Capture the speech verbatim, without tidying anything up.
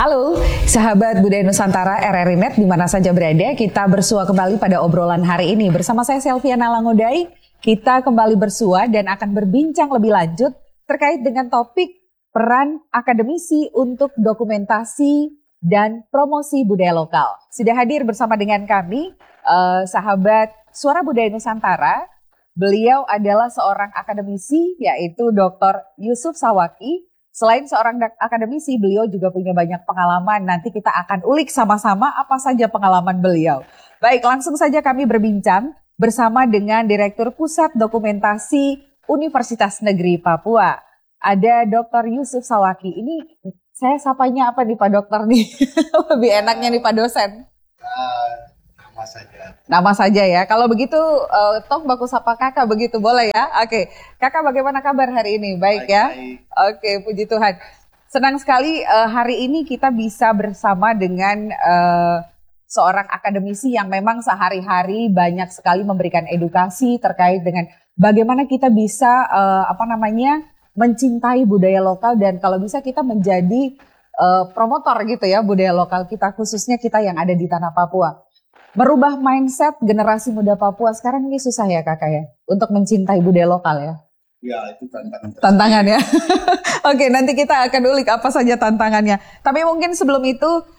Halo, sahabat Budaya Nusantara R R I Net di mana saja berada, kita bersua kembali pada obrolan hari ini. Bersama saya Selviana Langodai, kita kembali bersua dan akan berbincang lebih lanjut terkait dengan topik peran akademisi untuk dokumentasi dan promosi budaya lokal. Sudah hadir bersama dengan kami, eh, sahabat Suara Budaya Nusantara. Beliau adalah seorang akademisi, yaitu doktor Yusuf Sawaki. Selain seorang akademisi, beliau juga punya banyak pengalaman. Nanti kita akan ulik sama-sama apa saja pengalaman beliau. Baik, langsung saja kami berbincang bersama dengan Direktur Pusat Dokumentasi Universitas Negeri Papua. Ada doktor Yusuf Sawaki. Ini saya sapanya apa nih Pak Dokter nih? Lebih enaknya nih Pak Dosen. Uh, nama saja. Nama saja ya. Kalau begitu, uh, toh baku sapa kakak begitu boleh ya? Oke, kakak bagaimana kabar hari ini? Baik, baik ya? Baik. Oke, puji Tuhan. Senang sekali uh, hari ini kita bisa bersama dengan uh, seorang akademisi yang memang sehari-hari banyak sekali memberikan edukasi terkait dengan bagaimana kita bisa uh, apa namanya mencintai budaya lokal dan kalau bisa kita menjadi uh, promotor gitu ya budaya lokal kita, khususnya kita yang ada di tanah Papua. Merubah mindset generasi muda Papua sekarang ini susah ya kakak ya untuk mencintai budaya lokal ya. Ya itu tantangan. Tantangan ya. Oke, nanti kita akan ulik apa saja tantangannya. Tapi mungkin sebelum itu